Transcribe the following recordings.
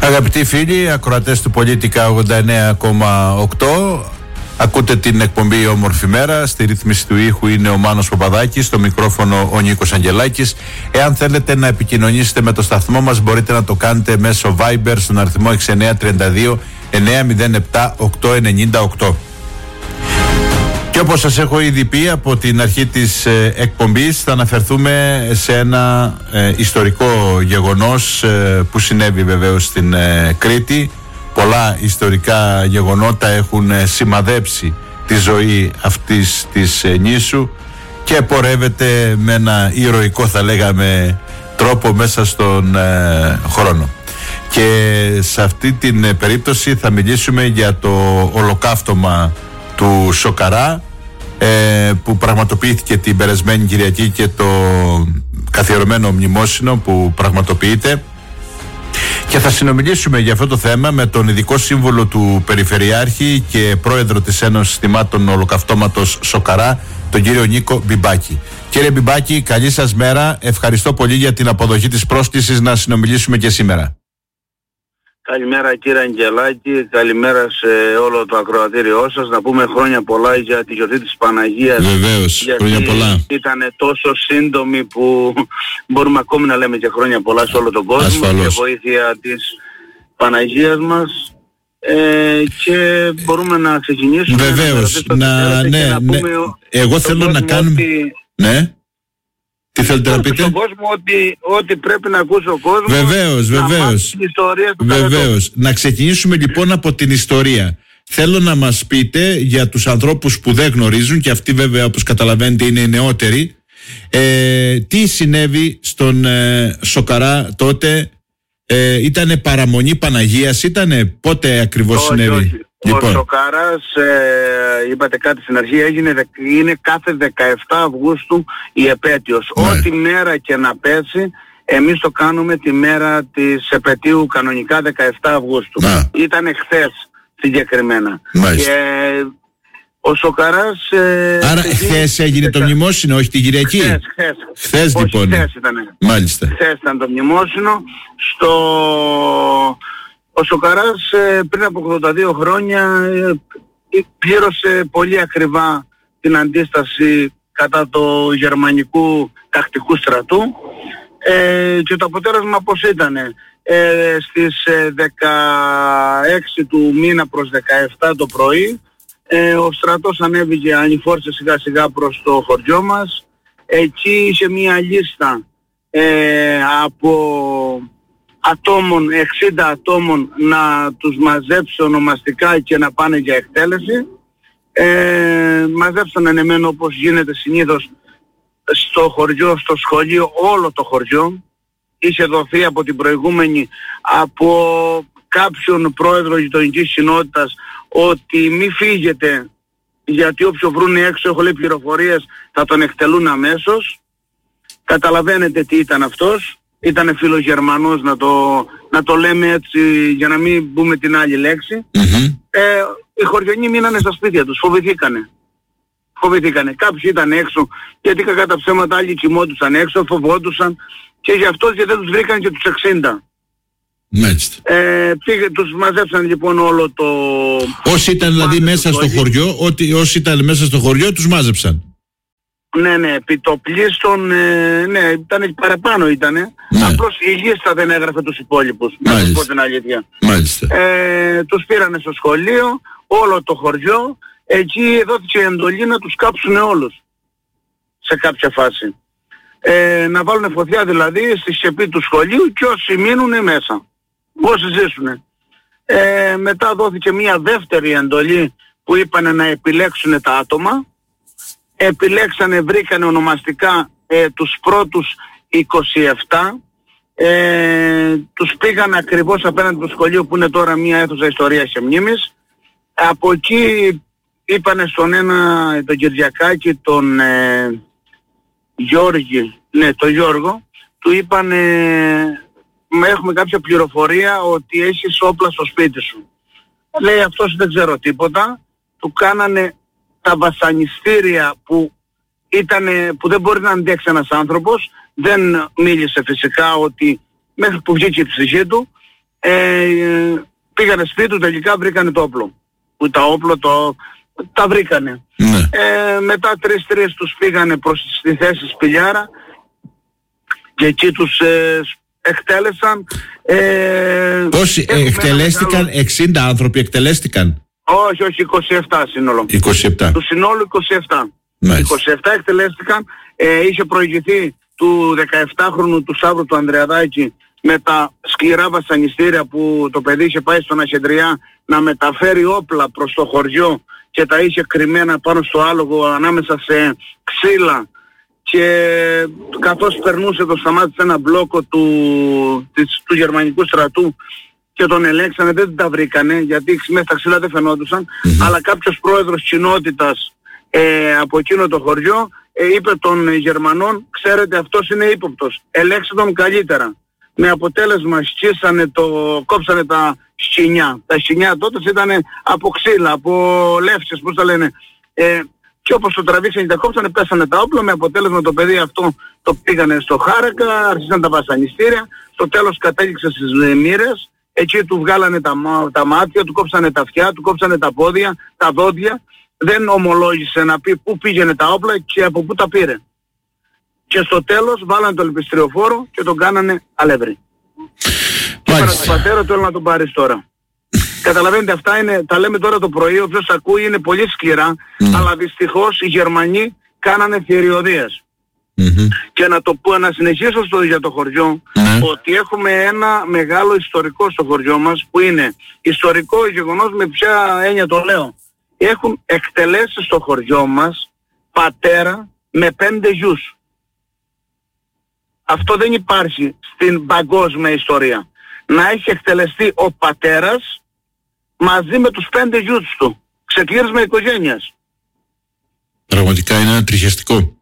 Αγαπητοί φίλοι, ακροατές του Πολίτικα 89,8, ακούτε την εκπομπή Όμορφη Μέρα. Στη ρύθμιση του ήχου είναι ο Μάνος Παπαδάκης, στο μικρόφωνο ο Νίκος Αγγελάκης. Εάν θέλετε να επικοινωνήσετε με το σταθμό μας, μπορείτε να το κάνετε μέσω Viber στον αριθμό 6932 907 898. Και όπως σας έχω ήδη πει από την αρχή της εκπομπής, θα αναφερθούμε σε ένα ιστορικό γεγονός που συνέβη βεβαίως στην Κρήτη. Πολλά ιστορικά γεγονότα έχουν σημαδέψει τη ζωή αυτής της νήσου και πορεύεται με ένα ηρωικό, θα λέγαμε, τρόπο μέσα στον χρόνο. Και σε αυτή την περίπτωση θα μιλήσουμε για το ολοκαύτωμα του Σοκαρά, που πραγματοποιήθηκε την περασμένη Κυριακή, και το καθιερωμένο μνημόσυνο που πραγματοποιείται, και θα συνομιλήσουμε για αυτό το θέμα με τον ειδικό σύμβολο του Περιφερειάρχη και πρόεδρο της Ένωσης Θυμάτων Ολοκαυτώματος Σοκαρά, τον κύριο Νίκο Μπιμπάκη. Κύριε Μπιμπάκη, καλή σας μέρα. Ευχαριστώ πολύ για την αποδοχή της πρόσκλησης να συνομιλήσουμε και σήμερα. Καλημέρα κύριε Αγγελάκη, καλημέρα σε όλο το ακροατήριό σας. Να πούμε χρόνια πολλά για τη γιορτή της Παναγίας. Βεβαίως, χρόνια πολλά. Ήταν τόσο σύντομη που μπορούμε ακόμη να λέμε και χρόνια πολλά σε όλο τον κόσμο. Ασφαλώς. Και βοήθεια της Παναγίας μας. Και μπορούμε να ξεκινήσουμε. Βεβαίως, εγώ θέλω να κάνουμε... Ναι. Τι θέλετε να πείτε? Στον κόσμο ότι πρέπει να ακούσει ο κόσμος. Βεβαίως. Βεβαίως. Να ξεκινήσουμε λοιπόν από την ιστορία. Θέλω να μας πείτε, για τους ανθρώπους που δεν γνωρίζουν, και αυτοί βέβαια όπως καταλαβαίνετε είναι οι νεότεροι, τι συνέβη στον Σοκαρά τότε. Ήτανε παραμονή Παναγίας, πότε ακριβώς συνέβη? Όχι. Λοιπόν. Ο Σοκαράς, είπατε κάτι στην αρχή, είναι κάθε 17 Αυγούστου η επέτειος. Ναι. Ό,τι μέρα και να πέσει, εμείς το κάνουμε τη μέρα της επετείου κανονικά 17 Αυγούστου. Ναι. Ήτανε χθες συγκεκριμένα. Μάλιστα. Και ο Σοκαράς... Άρα χθες έγινε το μνημόσυνο, όχι την Κυριακή? Χθες λοιπόν. Χθες ήτανε. Μάλιστα. Χθες ήταν το μνημόσυνο. Ο Σοκαράς πριν από 82 χρόνια πλήρωσε πολύ ακριβά την αντίσταση κατά το γερμανικού τακτικού στρατού, και το αποτέλεσμα πώς ήτανε? Στις 16 του μήνα προς 17 το πρωί ο στρατός ανέβηκε, ανηφόρησε σιγά σιγά προς το χωριό μας. Εκεί είχε μία λίστα από ατόμων, 60 ατόμων, να τους μαζέψει ονομαστικά και να πάνε για εκτέλεση. Μαζέψαν ενεμένο όπως γίνεται συνήθως στο χωριό, στο σχολείο, όλο το χωριό. Είχε δοθεί από την προηγούμενη, από κάποιον πρόεδρο γειτονικής κοινότητας, ότι μη φύγετε, γιατί όποιο βρούνε έξω, έχω λέει πληροφορίες, θα τον εκτελούν αμέσως. Καταλαβαίνετε τι ήταν αυτός. Ήτανε φιλογερμανός, να το λέμε έτσι, για να μην μπούμε την άλλη λέξη. Mm-hmm. Οι χωριανοί μείνανε στα σπίτια τους, φοβηθήκανε. Κάποιοι ήταν έξω, γιατί κακά τα ψέματα, άλλοι κοιμόντουσαν έξω, φοβόντουσαν, και γι' αυτό και δεν τους βρήκαν και τους 60. Μάλιστα. Τους μαζέψαν λοιπόν όλο το... Όσοι ήταν δηλαδή μέσα στο χωριό, όσοι ήταν μέσα στο χωριό τους μάζεψαν. Ναι, επιτοπλίστων, ναι, ήταν παραπάνω ήτανε. Ναι. Απλώς η λίστα δεν έγραφε τους υπόλοιπους. Να σας πω την αλήθεια. Μάλιστα. Τους πήρανε στο σχολείο, όλο το χωριό. Εκεί δόθηκε εντολή να τους κάψουν όλους. Σε κάποια φάση. Να βάλουν φωτιά δηλαδή στη σκεπή του σχολείου, και όσοι μείνουν μέσα. Όσοι ζήσουνε. Μετά δόθηκε μια δεύτερη εντολή που είπανε να επιλέξουν τα άτομα. Επιλέξανε, βρήκανε ονομαστικά τους πρώτους 27, τους πήγαν ακριβώς απέναντι του σχολείου που είναι τώρα μια αίθουσα ιστορίας και μνήμης. Από εκεί είπανε στον ένα, τον Κυριακάκη, τον τον Γιώργο, του είπανε, έχουμε κάποια πληροφορία ότι έχεις όπλα στο σπίτι σου. Λέει αυτός δεν ξέρω τίποτα, του κάνανε τα βασανιστήρια που δεν μπορεί να αντέξει ένας άνθρωπος. Δεν μίλησε φυσικά, ότι μέχρι που βγήκε η ψυχή του, πήγανε σπίτι του, τελικά βρήκανε το όπλο. Που τα βρήκανε. Ναι. Μετά 3 τους πήγανε προς τη θέση Σπηλιάρα και εκεί τους εκτέλεσαν. Πόσοι εκτελέστηκαν? 60 άνθρωποι εκτελέστηκαν? Όχι, 27 σύνολο. 27. Του συνόλου 27. Nice. 27 εκτελέστηκαν. Είχε προηγηθεί του 17χρονου του Σάβρου του Ανδρεαδάκη με τα σκληρά βασανιστήρια που το παιδί είχε πάει στον Αχεντριά να μεταφέρει όπλα προς το χωριό και τα είχε κρυμμένα πάνω στο άλογο ανάμεσα σε ξύλα, και καθώς περνούσε το σταμάτησε ένα μπλόκο του γερμανικού στρατού και τον ελέγξανε, δεν τα βρήκανε γιατί μέσα στα ξύλα δεν φαινόντουσαν, αλλά κάποιος πρόεδρος κοινότητας από εκείνο το χωριό είπε των Γερμανών, ξέρετε αυτός είναι ύποπτος, ελέγξτε τον καλύτερα. Με αποτέλεσμα κόψανε τα σκοινιά. Τα σκοινιά τότε ήταν από ξύλα, από λεύσες, πώς τα λένε. Και όπως το τραβήξανε και τα κόψανε, πέσανε τα όπλα, με αποτέλεσμα το παιδί αυτό το πήγανε στο Χάρακα, άρχισαν τα βασανιστήρια, στο τέλος κατέληξε στις μοίρες, εκεί του βγάλανε τα μάτια, του κόψανε τα αυτιά, του κόψανε τα πόδια, τα δόντια, δεν ομολόγησε να πει πού πήγαινε τα όπλα και από πού τα πήρε. Και στο τέλος βάλανε το ελπιστριοφόρο και τον κάνανε αλεύρι. Και πέρα του πατέρα του έλα να τον πάρεις τώρα. Καταλαβαίνετε, αυτά είναι, τα λέμε τώρα το πρωί, όποιος ακούει είναι πολύ σκληρά, αλλά δυστυχώς οι Γερμανοί κάνανε θηριωδίες. Και να συνεχίσω για το χωριό, ότι έχουμε ένα μεγάλο ιστορικό στο χωριό μας, που είναι ιστορικό γεγονός, με ποια έννοια το λέω. Έχουν εκτελέσει στο χωριό μας πατέρα με 5 γιους. Αυτό δεν υπάρχει στην παγκόσμια ιστορία. Να έχει εκτελεστεί ο πατέρας μαζί με τους 5 γιους του. Ξεκλήρισμα οικογένειας. Πραγματικά είναι ένα τριχιαστικό.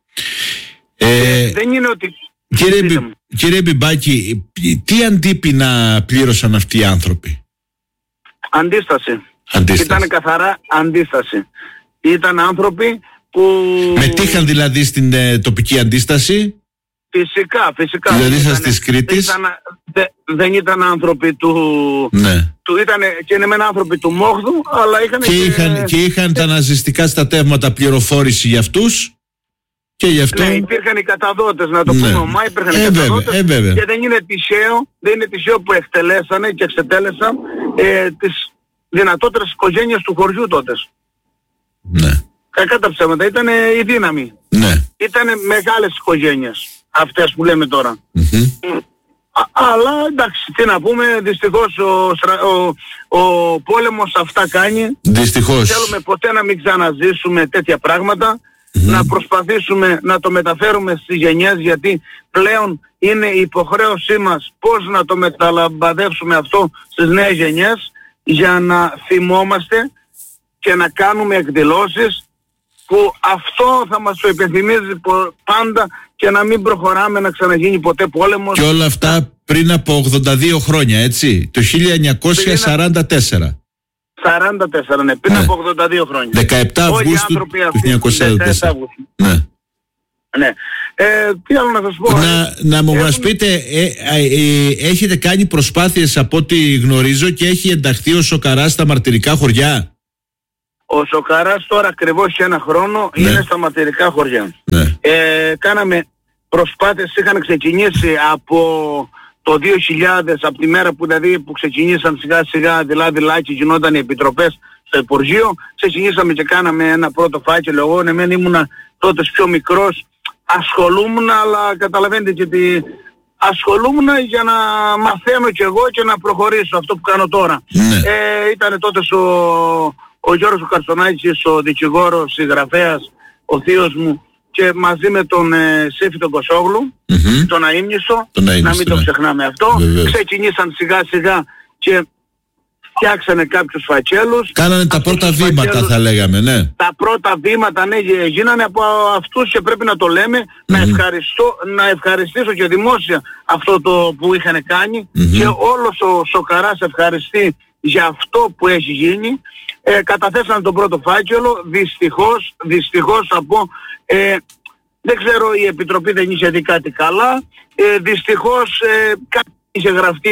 Δεν είναι ότι... Κύριε Μπιμπάκη, τι αντίπεινα πλήρωσαν αυτοί οι άνθρωποι? Αντίσταση. Ήταν καθαρά αντίσταση. Ήταν άνθρωποι που... Μετήχαν δηλαδή στην τοπική αντίσταση? Φυσικά. Δηλαδή σας της Κρήτης? Δεν ήταν άνθρωποι του... Ναι. Ήταν και είναι μεν άνθρωποι του Μόχδου, αλλά και είχαν τα ναζιστικά στρατεύματα πληροφόρηση για αυτούς και γι' αυτό... Ναι, υπήρχαν οι καταδότες, να το πούμε ομά, υπήρχαν οι καταδότες και δεν είναι τυχαίο που εκτελέσανε και εξετέλεσαν τις δυνατότερες οικογένειες του χωριού τότε. Ναι. Κακά τα ψέματα, ήταν η δύναμη. Ναι. Ήταν μεγάλες οικογένειες αυτές που λέμε τώρα. Αλλά εντάξει, τι να πούμε, δυστυχώς ο πόλεμος αυτά κάνει. Δυστυχώς. Θέλουμε ποτέ να μην ξαναζήσουμε τέτοια πράγματα, να προσπαθήσουμε να το μεταφέρουμε στις γενιές, γιατί πλέον είναι η υποχρέωσή μας πώς να το μεταλαμπαδεύσουμε αυτό στις νέες γενιές, για να θυμόμαστε και να κάνουμε εκδηλώσεις που αυτό θα μας το υπενθυμίζει πάντα και να μην προχωράμε να ξαναγίνει ποτέ πόλεμος. Και όλα αυτά πριν από 82 χρόνια, έτσι, το 1944. 44, ναι, πριν από 82 χρόνια. 17 Αυγούστου του 1944. Ναι. Ναι. Τι άλλο να σας πω. Να μας πείτε, έχετε κάνει προσπάθειες από ό,τι γνωρίζω και έχει ενταχθεί ο Σοκαράς στα μαρτυρικά χωριά? Ο Σοκαράς τώρα ακριβώς ένα χρόνο είναι στα μαρτυρικά χωριά. Ναι. Κάναμε προσπάθειες, είχαν ξεκινήσει από το 2000, από τη μέρα που δηλαδή που ξεκινήσαν σιγά σιγά δειλά-δειλά και γινόταν οι επιτροπές στο Υπουργείο, ξεκινήσαμε και κάναμε ένα πρώτο φάκελο. Εγώ ήμουνα τότε πιο μικρός, ασχολούμουν, αλλά καταλαβαίνετε και τι... ασχολούμουν για να μαθαίνω κι εγώ και να προχωρήσω αυτό που κάνω τώρα. Ναι. Ήταν τότε ο Γιώργος Καρστονάκης, ο δικηγόρος, συγγραφέας, ο θείος μου, και μαζί με τον Σέφη τον Κοσόγλου, τον Αΐμνηστο, να μην το ξεχνάμε αυτό. Ξεκινήσαν σιγά σιγά και φτιάξανε κάποιους φακέλους. Κάνανε τα πρώτα βήματα, θα λέγαμε, ναι. Τα πρώτα βήματα, ναι, γίνανε από αυτούς και πρέπει να το λέμε. Να ευχαριστήσω και δημόσια αυτό το που είχαν κάνει, και όλος ο Σοκαράς ευχαριστεί για αυτό που έχει γίνει. Καταθέσανε τον πρώτο φάκελο, δυστυχώς θα πω, δεν ξέρω, η Επιτροπή δεν είχε δει κάτι καλά, δυστυχώς κάτι είχε γραφτεί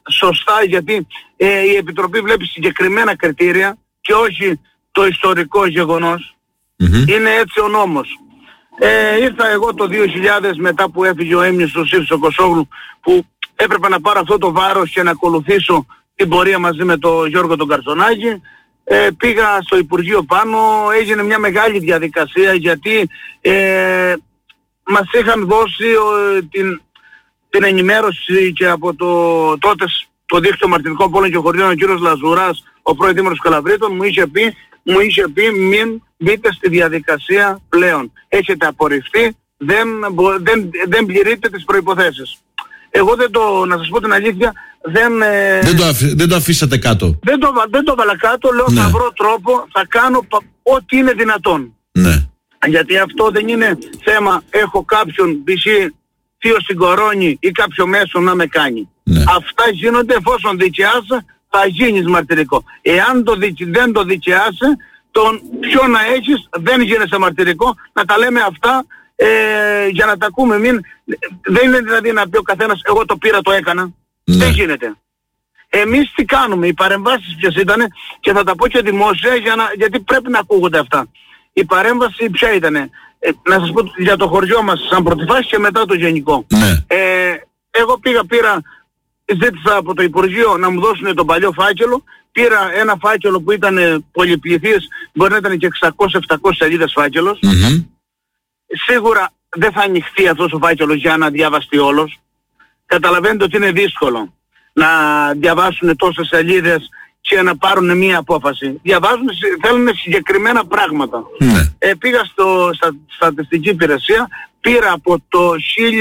σωστά, γιατί η Επιτροπή βλέπει συγκεκριμένα κριτήρια και όχι το ιστορικό γεγονός. Είναι έτσι ο νόμος. Ήρθα εγώ το 2000 μετά που έφυγε ο έμνης του Σύφης Κωσόγλου, που έπρεπε να πάρω αυτό το βάρος και να ακολουθήσω την πορεία μαζί με τον Γιώργο τον Καρσονάκη. Πήγα στο Υπουργείο πάνω, έγινε μια μεγάλη διαδικασία, γιατί μας είχαν δώσει την ενημέρωση και από τότε το δίκτυο Μαρτυρικών Πόλεων και Χωριών, ο κύριος Λαζουράς, ο πρώην Δήμαρχος Καλαβρίτων, μου είχε πει μην μπείτε στη διαδικασία πλέον. Έχετε απορριφθεί, δεν πληρείτε τις προϋποθέσεις. Εγώ να σας πω την αλήθεια, δεν το αφήσατε κάτω. Δεν το βάλα κάτω, λέω θα βρω τρόπο, θα κάνω ό,τι είναι δυνατόν. Ναι. Γιατί αυτό δεν είναι θέμα, έχω κάποιον π.χ. θείο στην κορώνη ή κάποιο μέσο να με κάνει. Ναι. Αυτά γίνονται εφόσον δικαιάσαι, θα γίνεις μαρτυρικό. Εάν δεν το δικαιάσαι, τον ποιο να έχεις, δεν γίνεσαι μαρτυρικό. Να τα λέμε αυτά για να τα ακούμε. Δεν είναι δηλαδή να πει ο καθένας εγώ το πήρα, το έκανα. Ναι. Δεν γίνεται. Εμείς τι κάνουμε, οι παρεμβάσεις ποιες ήτανε, και θα τα πω και δημόσια γιατί πρέπει να ακούγονται αυτά. Η παρέμβαση ποια ήτανε, να σας πω για το χωριό μας σαν πρώτη φάση και μετά το γενικό. Ναι. Εγώ ζήτησα από το Υπουργείο να μου δώσουν τον παλιό φάκελο. Πήρα ένα φάκελο που ήταν πολυπληθής, μπορεί να ήταν και 600-700 σελίδες φάκελος. Σίγουρα δεν θα ανοιχτεί αυτός ο φάκελος για να διαβαστεί όλος. Καταλαβαίνετε ότι είναι δύσκολο να διαβάσουν τόσες σελίδες και να πάρουν μία απόφαση. Θέλουν συγκεκριμένα πράγματα. Πήγα στα στατιστική υπηρεσία, πήρα από το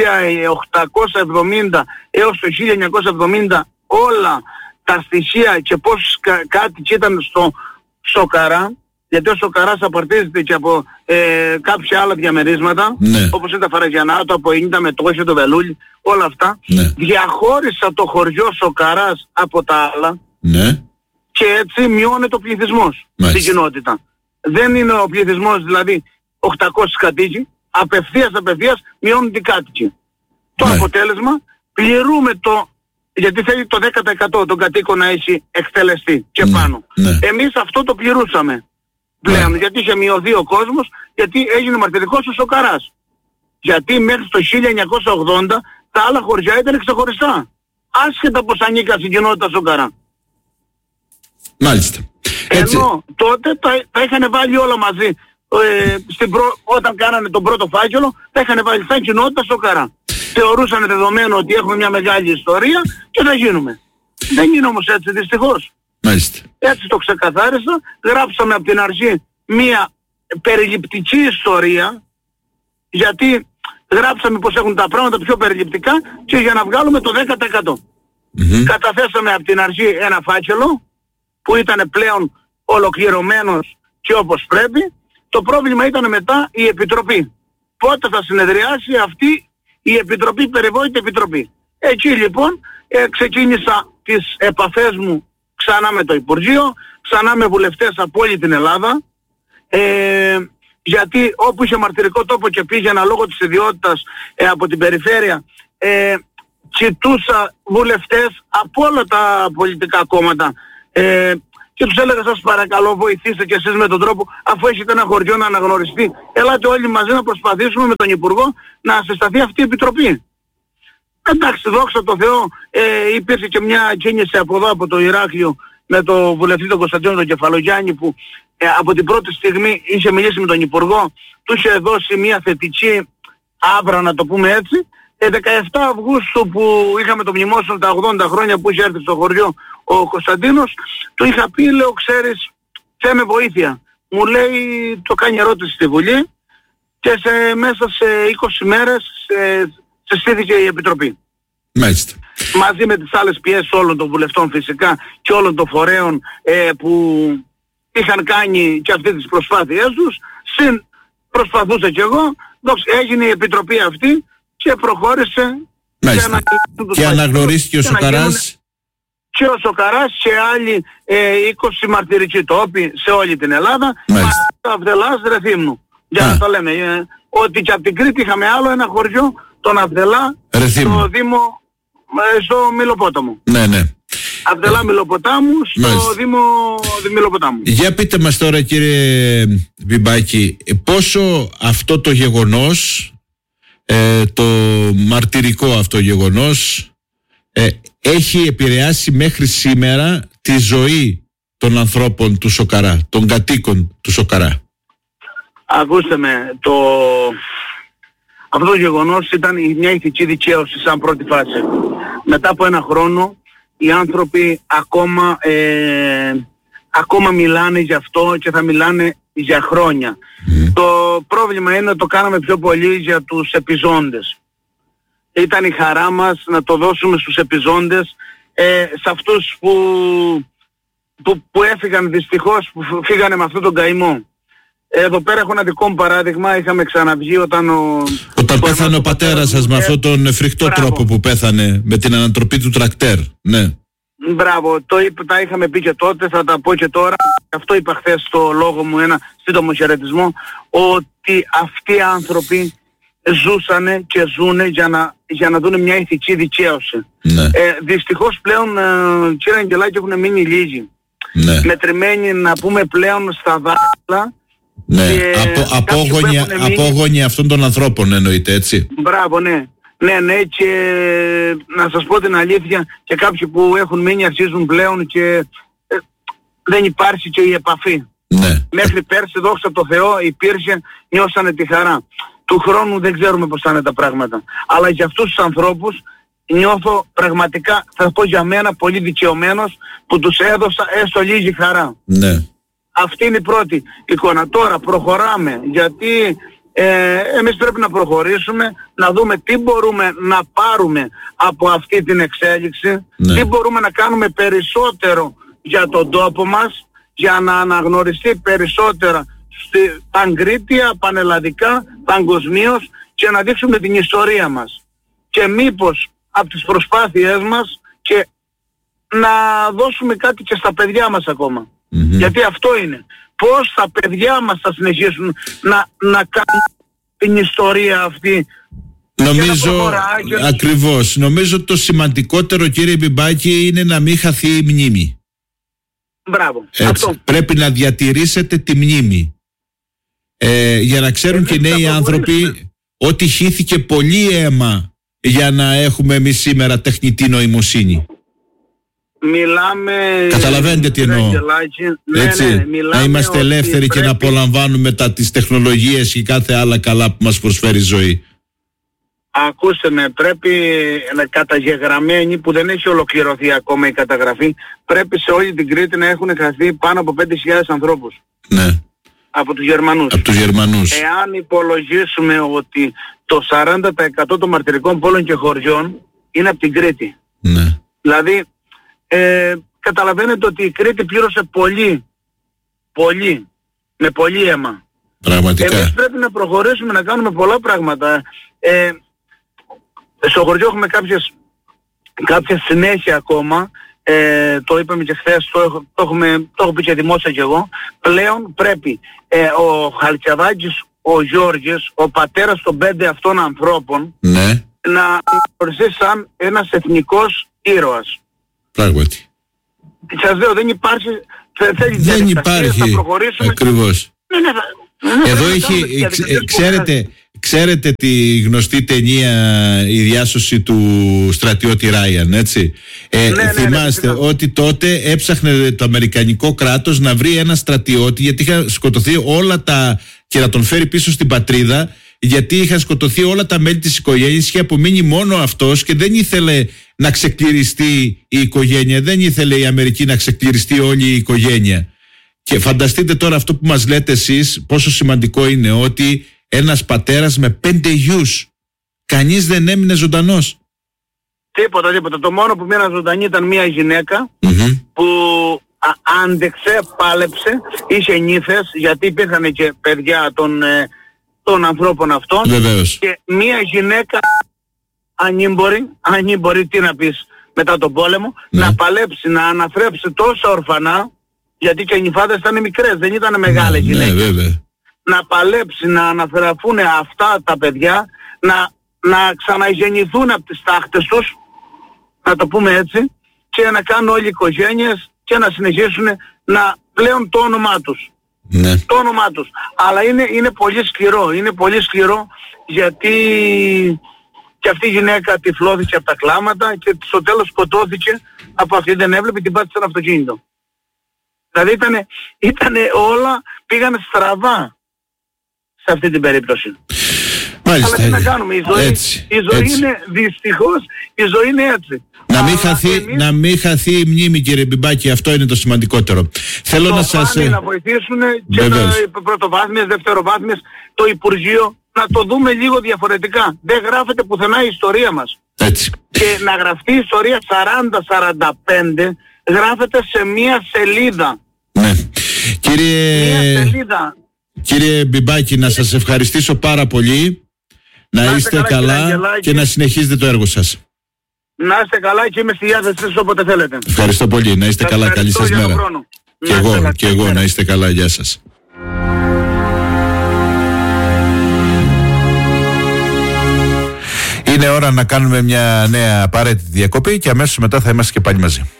1870 έως το 1970 όλα τα στοιχεία και πώς κάτι ήταν στο Σοκαρά, γιατί ο Σοκαράς απαρτίζεται και από κάποια άλλα διαμερίσματα, όπως είναι τα Φαραγιανάτο, από 90 μετόχια, το Βελούλι, όλα αυτά. Διαχώρισα το χωριό Σοκαράς από τα άλλα και έτσι μειώνεται ο πληθυσμός στην κοινότητα. Δεν είναι ο πληθυσμός δηλαδή 800 κατοίκοι, απευθείας μειώνουν οι κάτοικοι. Το αποτέλεσμα, πληρούμε γιατί θέλει το 10% των κατοίκων να έχει εκτελεστεί και πάνω. Εμείς αυτό το πληρούσαμε πλέον, γιατί είχε μειωθεί ο κόσμος, γιατί έγινε μαρτυρικός ο Σοκαράς. Γιατί μέχρι το 1980 τα άλλα χωριά ήταν ξεχωριστά, άσχετα πως ανήκαν στην κοινότητα Σοκαρά. Μάλιστα. Ενώ τότε τα είχαν βάλει όλα μαζί. Όταν κάνανε τον πρώτο φάκελο, τα είχαν βάλει σαν κοινότητα Σοκαρά. Θεωρούσαν δεδομένο ότι έχουμε μια μεγάλη ιστορία και θα γίνουμε. Δεν είναι όμως έτσι, δυστυχώς. Μάλιστα. Έτσι το ξεκαθάρισα. Γράψαμε από την αρχή μια περιληπτική ιστορία, γιατί γράψαμε πως έχουν τα πράγματα πιο περιληπτικά και για να βγάλουμε το 10%. Καταθέσαμε από την αρχή ένα φάκελο που ήταν πλέον ολοκληρωμένος και όπως πρέπει. Το πρόβλημα ήταν μετά η Επιτροπή. Πότε θα συνεδριάσει αυτή η Επιτροπή, περιβόητη Επιτροπή. Εκεί λοιπόν ξεκίνησα τις επαφές μου ξανά με το Υπουργείο, ξανά με βουλευτές από όλη την Ελλάδα, γιατί όπου είχε μαρτυρικό τόπο και πήγαινα λόγω της ιδιότητας από την περιφέρεια, κοιτούσα βουλευτές από όλα τα πολιτικά κόμματα και τους έλεγα σας παρακαλώ βοηθήστε και εσείς με τον τρόπο, αφού έχετε ένα χωριό να αναγνωριστεί, ελάτε όλοι μαζί να προσπαθήσουμε με τον Υπουργό να συσταθεί αυτή η Επιτροπή. Εντάξει, δόξα τω Θεώ, υπήρχε και μια κίνηση από εδώ, από το Ηράκλειο, με το βουλευτή τον Κωνσταντίνο τον Κεφαλογιάννη, που από την πρώτη στιγμή είχε μιλήσει με τον Υπουργό, του είχε δώσει μια θετική άβρα, να το πούμε έτσι. 17 Αυγούστου που είχαμε το μνημόσυνο τα 80 χρόνια που είχε έρθει στο χωριό ο Κωνσταντίνος, του είχα πει, λέω, ξέρεις, θέμε βοήθεια. Μου λέει, το κάνει ερώτηση στη Βουλή και μέσα σε 20 μέρες συστήθηκε η Επιτροπή. Μάλιστα. Μαζί με τις άλλες πιέσεις όλων των βουλευτών φυσικά και όλων των φορέων που είχαν κάνει και αυτές τις προσπάθειές τους, προσπαθούσα κι εγώ, έγινε η Επιτροπή αυτή και προχώρησε. Μάλιστα. Και αναγνωρίστηκε ο Σοκαράς. Και ο Σοκαράς και άλλοι 20 μαρτυρικοί τόποι σε όλη την Ελλάδα. Αυδελάς Ρεθύμνου. Για να το λέμε. Ότι και από την Κρήτη είχαμε άλλο ένα χωριό, τον Αυδελά, στο Δήμο, στο Μιλοπόταμο. Ναι, ναι. Αβδελά Μιλοποτάμου, στο Δήμο Μιλοποτάμου. Για πείτε μας τώρα, κύριε Μπιμπάκη, πόσο αυτό το γεγονός, το μαρτυρικό αυτό γεγονός, έχει επηρεάσει μέχρι σήμερα τη ζωή των ανθρώπων του Σοκαρά, των κατοίκων του Σοκαρά. Ακούστε με, αυτό το γεγονός ήταν μια ηθική δικαίωση σαν πρώτη φάση. Μετά από ένα χρόνο οι άνθρωποι ακόμα μιλάνε γι' αυτό και θα μιλάνε για χρόνια. Το πρόβλημα είναι ότι το κάναμε πιο πολύ για τους επιζώντες. Ήταν η χαρά μας να το δώσουμε στους επιζώντες, σε αυτούς που έφυγαν δυστυχώς, που φύγανε με αυτόν τον καημό. Εδώ πέρα έχω ένα δικό μου παράδειγμα. Είχαμε ξαναβγεί όταν πέθανε ο πατέρας σας με αυτόν τον φρικτό τρόπο που πέθανε, με την ανατροπή του τρακτέρ. Ναι. Μπράβο, τα είχαμε πει και τότε, θα τα πω και τώρα. Αυτό είπα χθες στο λόγο μου, ένα σύντομο χαιρετισμό, ότι αυτοί οι άνθρωποι ζούσανε και ζουνε για να δουν μια ηθική δικαίωση. Ναι. Δυστυχώς πλέον, κύριε Αγγελάκη, έχουν μείνει λίγοι. Ναι. Μετρημένοι, να πούμε, πλέον στα δάχτυλα. Ναι, απόγονοι αυτών των ανθρώπων εννοείται, έτσι. Μπράβο, ναι. Ναι, και να σας πω την αλήθεια, και κάποιοι που έχουν μείνει αρχίζουν πλέον και δεν υπάρχει και η επαφή. Ναι. Μέχρι πέρσι, δόξα τω Θεώ, υπήρχε, νιώσανε τη χαρά. Του χρόνου δεν ξέρουμε πώς θα είναι τα πράγματα. Αλλά για αυτούς τους ανθρώπους νιώθω πραγματικά, θα πω για μένα, πολύ δικαιωμένος που τους έδωσα έστω λίγη χαρά. Ναι. Αυτή είναι η πρώτη εικόνα. Τώρα προχωράμε, γιατί εμείς πρέπει να προχωρήσουμε, να δούμε τι μπορούμε να πάρουμε από αυτή την εξέλιξη, ναι, τι μπορούμε να κάνουμε περισσότερο για τον τόπο μας, για να αναγνωριστεί περισσότερα παγκρίτια, πανελλαδικά, παγκοσμίως, και να δείξουμε την ιστορία μας. Και μήπως από τις προσπάθειές μας και να δώσουμε κάτι και στα παιδιά μας ακόμα. Γιατί αυτό είναι. Πώς τα παιδιά μας θα συνεχίσουν να κάνουν την ιστορία αυτή. Νομίζω, ακριβώς, νομίζω το σημαντικότερο, κύριε Μπιμπάκη, είναι να μην χαθεί η μνήμη. Μπράβο. Αυτό. Πρέπει να διατηρήσετε τη μνήμη. Για να ξέρουν και οι νέοι άνθρωποι ότι χύθηκε πολύ αίμα για να έχουμε εμείς σήμερα τεχνητή νοημοσύνη. Μιλάμε... Καταλαβαίνετε τι εννοώ. Έτσι, ναι, να είμαστε ελεύθεροι και να απολαμβάνουμε τις τεχνολογίες και κάθε άλλα καλά που μας προσφέρει η ζωή. Ακούστε με, πρέπει να καταγεγραμμένοι, που δεν έχει ολοκληρωθεί ακόμα η καταγραφή, πρέπει σε όλη την Κρήτη να έχουν χαθεί πάνω από 5.000 ανθρώπους. Ναι. Από τους Γερμανούς. Από τους Γερμανούς. Εάν υπολογίσουμε ότι το 40% των μαρτυρικών πόλεων και χωριών είναι από την Κρήτη. Ναι. Δηλαδή, καταλαβαίνετε ότι η Κρήτη πλήρωσε πολύ, με πολύ αίμα. Πραγματικά. Εμείς πρέπει να προχωρήσουμε να κάνουμε πολλά πράγματα. Στο χωριό έχουμε κάποια συνέχεια ακόμα. Το είπαμε και χθες, το έχω πει και δημόσια κι εγώ. Πλέον πρέπει ο Χαλκιαδάκης, ο Γιώργης, ο πατέρας των 5 αυτών ανθρώπων, ναι, να οριστεί σαν ένας εθνικός ήρωας. Πράγματι. Σας λέω, δεν υπάρχει. Δεν υπάρχει. Θα προχωρήσουμε. Ακριβώς. Εδώ έχει, ξέρετε τη γνωστή ταινία «Η διάσωση του στρατιώτη Ράιαν», έτσι. Θυμάστε ότι τότε έψαχνε το αμερικανικό κράτος να βρει ένα στρατιώτη, γιατί είχαν σκοτωθεί και να τον φέρει πίσω στην πατρίδα, γιατί είχαν σκοτωθεί όλα τα μέλη της οικογένειας, είχε απομείνει μόνο αυτός και δεν ήθελε να ξεκληριστεί η οικογένεια, δεν ήθελε η Αμερική να ξεκληριστεί όλη η οικογένεια. Και φανταστείτε τώρα αυτό που μας λέτε εσείς, πόσο σημαντικό είναι, ότι ένας πατέρας με 5 γιους, κανείς δεν έμεινε ζωντανός. Τίποτα. Το μόνο που μείναν ζωντανή ήταν μια γυναίκα που άντεξε, πάλεψε, είχε νύφες, γιατί υπήρχαν και παιδιά των ανθρώπων αυτών. Βεβαίως. Και μια γυναίκα ανήμπορη, τι να πεις, μετά τον πόλεμο, να παλέψει, να αναθρέψει τόσα ορφανά, γιατί και οι νυφάδες ήταν μικρές, δεν ήταν μεγάλες γυναίκες. Ναι, βέβαια. Να παλέψει, να αναθρεφούν αυτά τα παιδιά, να ξαναγεννηθούν από τις τάχτες τους, να το πούμε έτσι, και να κάνουν όλοι οι οικογένειες και να συνεχίσουν να πλέον το όνομά τους. Ναι. Το όνομά τους. Αλλά είναι πολύ σκληρό. Είναι πολύ σκληρό γιατί και αυτή η γυναίκα τυφλώθηκε από τα κλάματα και στο τέλος σκοτώθηκε από αυτή, δεν έβλεπε, την πάτησε ένα αυτοκίνητο. Δηλαδή ήτανε όλα πήγαν στραβά σε αυτή την περίπτωση. Μάλιστα. Αλλά τι να κάνουμε, η ζωή είναι δυστυχώς, η ζωή είναι έτσι. Να μην χαθεί η μνήμη, κύριε Μπιμπάκη, αυτό είναι το σημαντικότερο. Θέλω να σας... να βοηθήσουν και τα πρωτοβάθμιες, δευτεροβάθμιες, το Υπουργείο, να το δούμε λίγο διαφορετικά. Δεν γράφεται πουθενά η ιστορία μας. Έτσι. Και να γραφτεί η ιστορία 40-45 γράφεται σε μία σελίδα. Ναι. Μία σελίδα. Κύριε Μπιμπάκη, να σας ευχαριστήσω πάρα πολύ. Να είστε καλά και να συνεχίζετε το έργο σας. Να είστε καλά και είμαι στη διάθεσή σας όποτε θέλετε. Ευχαριστώ πολύ. Να είστε καλά. Καλή σας μέρα. Και εγώ να είστε καλά. Γεια σας. Είναι ώρα να κάνουμε μια νέα απαραίτητη διακοπή και αμέσως μετά θα είμαστε και πάλι μαζί.